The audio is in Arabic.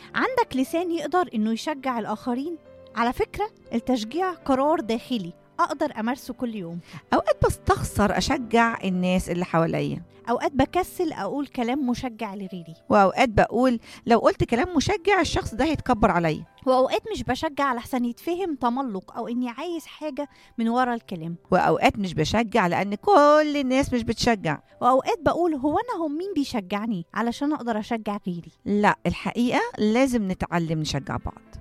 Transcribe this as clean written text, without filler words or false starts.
عندك لسان يقدر إنه يشجع الآخرين؟ على فكرة التشجيع قرار داخلي أقدر أمارسه كل يوم. أوقات بستخسر أشجع الناس اللي حواليا، أوقات بكسل أقول كلام مشجع لغيري، وأوقات بقول لو قلت كلام مشجع الشخص ده هيتكبر عليا. وأوقات مش بشجع لحسن يتفهم تملق أو إني عايز حاجة من ورا الكلام، وأوقات مش بشجع لأن كل الناس مش بتشجع. وأوقات بقول هو أنا هم مين بيشجعني علشان أقدر أشجع غيري. لا، الحقيقة لازم نتعلم نشجع بعض.